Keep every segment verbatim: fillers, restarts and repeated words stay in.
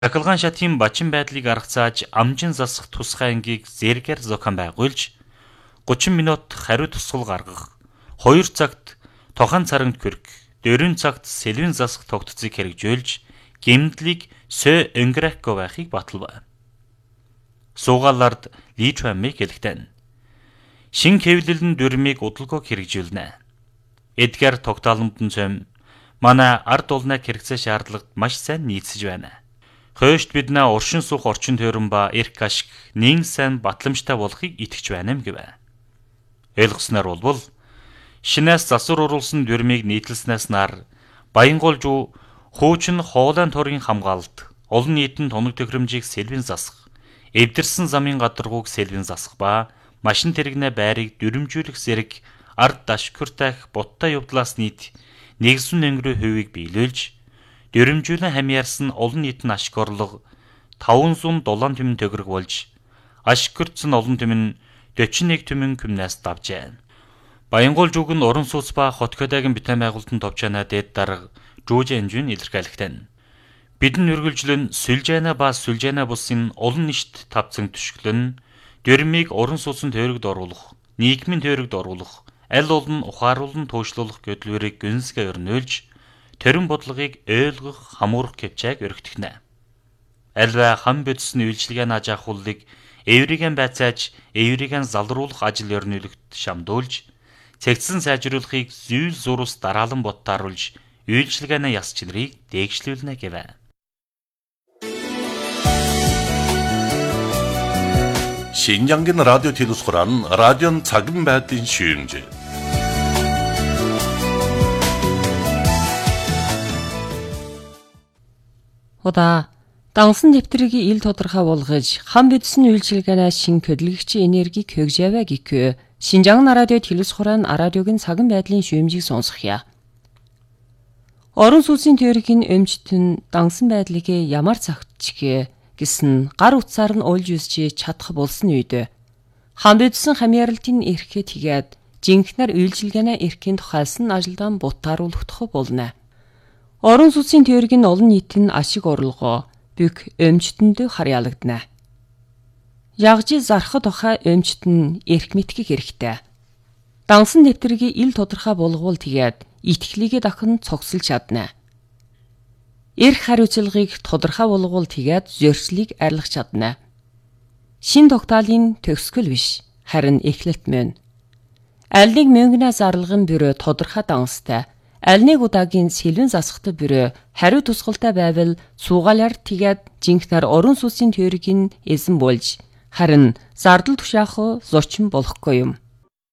Цахилгаан шатын бачин байдлыг аргацааж амжин засах тусгай ангийг зэрэгээр зохион байгуулж гучин минут хариу тусгал гаргах, хоёр цагт тохон царагт хүрэх, дөрвөн цагт сэлвэн засах тогтцыг хэрэгжүүлж гэмтлийг сö өнгөрөхгүй байхыг баталв. Суугаалард лиж баймыг хэлэхдээ шин хэвлэлэн дүрмийг удалгүй хэрэгжүүлнэ. Эдгээр тогтооломдон цөм манай ард улныг хэрэгцээ шаардлагад маш сайн нийцэж байна. Хойшд биднээ уршин сух орчин тойрон ба эрх ашиг нэн сайн батламжтай болохыг итгэж байна гэв. Ойлгосноор болвол шинээс засвар уруулсан дүрмийг нийтлснээс нар Баянгуулжуу хуучин хоолойн торгийн хамгаалалт, олон нийтийн тоног төхөөрөмжийг сэлвэн засах, эвдэрсэн замын гадаргууг сэлвэн засах ба машин тэрэгнээ байрыг дүрмжүүлэх зэрэг ард дашгүртайх буттай явдлаас нийт нэгсэн өнгөрөө хувийг биелүүлж дүрмжүүлэн хамьяарсан олон нийтийн ашиг орлого таванзуун долоон түмэн төгрөг болж ашиггөрцөн олон түмэн дөчн нэг түмэн күмнээс давжээ. Баянгуулжууг нь уран сууц ба хотгодагийн битэн байгуулалтын товчооноо дээд дарга жуужэнжүн илэрхийлэхдээ бидэн үргэлжлэн сүлжээнэ ба сүлжээнэ бусын олон нийт тавцан түшгэлэн дүрмийг уран сууцын тойрогд оруулах, нийгмийн тойрогд оруулах, аль олон ухааруулан туушлуулах гэдлүүрийг гүнзгий өрнөөлж төрийн бодлогыг ойлгох хамуурах гэвчээг өргөтгөнэ. Альва хам бодисны үйлчилгээний аж ахууллыг эвригэн байцааж, эвригэн залруулах ажил өрнөлөгт шамдуулж, цэгцэн сайжруулахыг зүүл зурус дараалан боттааруулж, үйлчилгээний яс чанарыг дээгшлүүлнэ гэвэ. 신장긴 라디오 телевизоран радион цагын байдлын шүүмж. Удаа дангасан дэвтрийг ил тодорхой болгож хам бодисны үйлчилгээнээ шин хөдөлгөгчийн энергиг хөгжөөвэ гихүү Шинжаан радио телевизоран радиогийн цагын байдлын шүүмжийг сонсохъя. Орон сууцын теорийн өмчтөн дангасан байдлыг ямар цагтчгээ гэсэн гар утсаар нь уйлж үзэж чадах болсон үед хам бодисын хамьяаралтын эрхээ тэгээд жинхнэр үйлчилгээнээ эрхийн тухайлсан ажилдан бутааруулах болно. Орон сууцын теорийн олон нийтийн ашиг орлогоо бүх өмчтөнд харьяалагдана. Ягж зархад тухай өмчтөн эрх мэтгэх хэрэгтэй. Дангасан дэвтрийг ил тодорхой болгоул тэгээд итгэлийг дахин цогцолж чадна. Эрх хариуцлагыг тодорхой болгоул тэгээд зөрчлийг арилгах чадна. Шин тогтоолын төгсгөл биш, харин эхлэлт мөн. Аль нэг мөнгөнөө зарлахын бүрөө тодорхой дангастай, аль нэг удаагийн сэлвэн засахтай бүрөө хариу тусгалтай байвал суугаалаар тэгээд жинхнэр орон сууцын теорийг эзэн болж, харин зардал тушаах зочин болохгүй юм.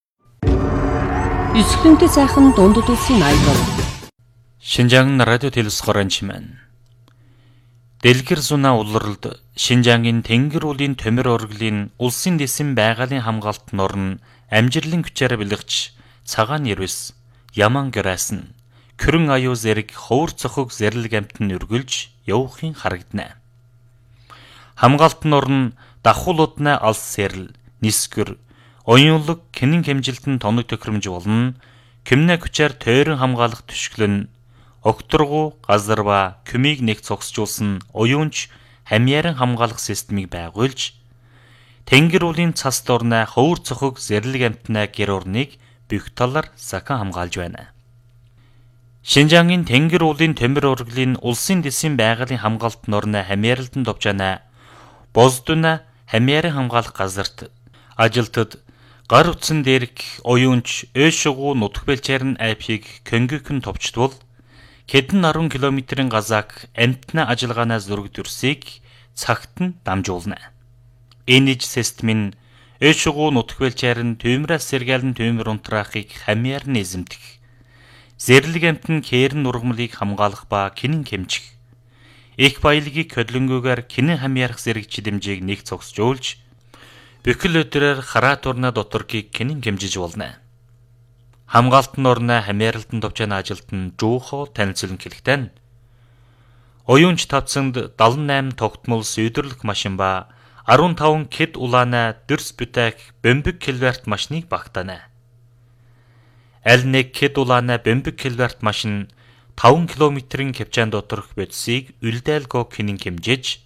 Эсхлэнтэй сайхан дундад улсын аялал. Шинжаан радио телевизоран чимэн. Дэлгэр зуна улралд Шинжаангийн тэнгэр уулын төмөр оргилын улсын дэсэн байгалийн хамгаалалт норн амжилтын хүчээр бэлгэж цагаан нэрвэс яман гэрээсэн көрөн аюу зэрэг ховор цохог зэрлэг амтны өргөлж явахын харагдана. Хамгаалалт норн дахуулуудны алс сэрл нисгэр оюунлог кинэн хэмжилтэн тоног төхөөрөмж болно. Кимнэ хүчээр тойрон хамгаалах түшгэлэн огторгуу газар ба кюмиг нэг цогсжуулсан оюунч хамьяаран хамгаалах системийг байгуулж тэнгэр уулын цас дорны ховор цохог зэрлэг амтны гэр орныг бүх талаар сахан хамгаалж байна. Шинжаангийн тэнгэр уулын төмөр оргилын улсын дэсийн байгалийн хамгаалалт норны хамьяаралтанд товчана боздуна хамьяаран хамгаалах газарт ажилтад гар утсан дээрх оюунч өөшгөө нутг бэлчээр нь айпыг көнгөкн товчдвол хэдэн арван километрийн газаак амтны ажиллагаанаа зураг дүрсийг цагт нь дамжуулна. Энэ систем нь өөшгөө нутг бэлчээр нь түймрээс сэргээлэн түймэр унтраахыг хамьяар нь эзэмдэх, зэрлэг амтны кэрн ургамлыг хамгаалах ба кинэн хэмжих, их баялагийг хөдлөнгөөр кинэн хамьяарах зэрэг чидэмжийг нэг цогсжуулж бүхэл өдрөөр хараа турна доторгийг кинэн хэмжиж болно. Хамгаалалт норны хамьяаралтанд товчана ажилт нь жуухо танилцуулан хэлэхдээ оюунч тавцанд дагалан найман тогтмол сүйдэрлэх машин ба арван таван кэд улаана дэрс бүтээх бомбиг килварт машиныг багтаана. Аль нэг кэд улаана бомбиг килварт машин таван километрийн хэмжээнд доторх бодисыг үлдээл го кинин хэмжээж